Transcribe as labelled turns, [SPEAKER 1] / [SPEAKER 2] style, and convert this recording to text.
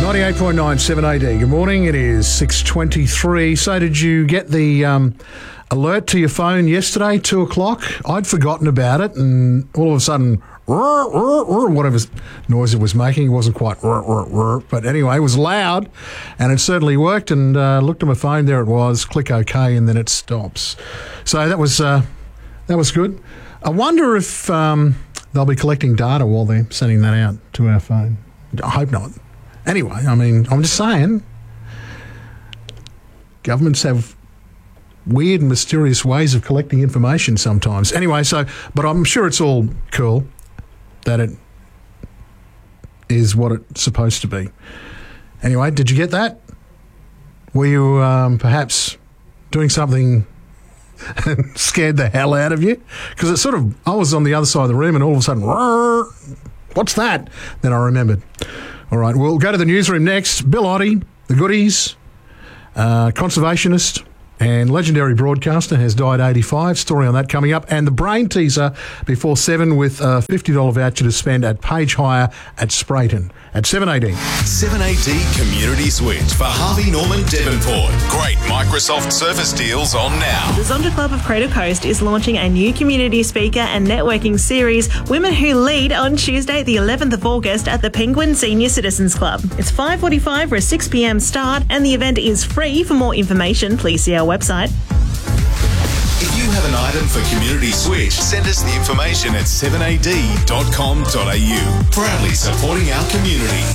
[SPEAKER 1] 98.9 7AD. Good morning. It is 6:23. So did you get the alert to your phone yesterday, 2 o'clock? I'd forgotten about it, and all of a sudden, whatever noise it was making, it wasn't quite, but anyway, it was loud, and it certainly worked, and looked at my phone, there it was, click OK, and then it stops. So that was good. I wonder if they'll be collecting data while they're sending that out to our phone. I hope not. Anyway, I mean, I'm just saying, governments have weird and mysterious ways of collecting information sometimes. Anyway, but I'm sure it's all cool, that it is what it's supposed to be. Anyway, did you get that? Were you perhaps doing something and scared the hell out of you? Because I was on the other side of the room and all of a sudden, what's that? Then I remembered. All right, we'll go to the newsroom next. Bill Oddie, the goodies, conservationist and legendary broadcaster, has died 85. Story on that coming up. And the brain teaser before 7 with a $50 voucher to spend at Page Hire at Sprayton at 7AD.
[SPEAKER 2] 7AD Community Switch for Harvey Norman Devonport. Great Microsoft Surface deals on now.
[SPEAKER 3] The Zonda Club of Crater Coast is launching a new community speaker and networking series, Women Who Lead, on Tuesday the 11th of August at the Penguin Senior Citizens Club. It's 5:45 for a 6 p.m. start, and the event is free. For more information, please see our website.
[SPEAKER 2] If you have an item for Community Switch, send us the information at 7ad.com.au. Proudly supporting our community.